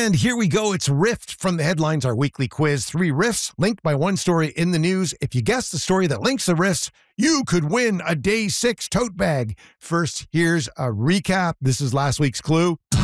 And here we go. It's Riffed from the headlines, our weekly quiz. 3 riffs linked by one story in the news. If you guess the story that links the riffs, you could win a Day 6 tote bag. First, here's a recap. This is last week's clue.